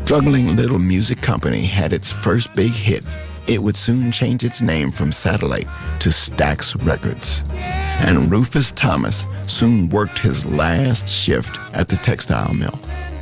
struggling little music company had its first big hit, it would soon change its name from Satellite to Stax Records. And Rufus Thomas soon worked his last shift at the textile mill.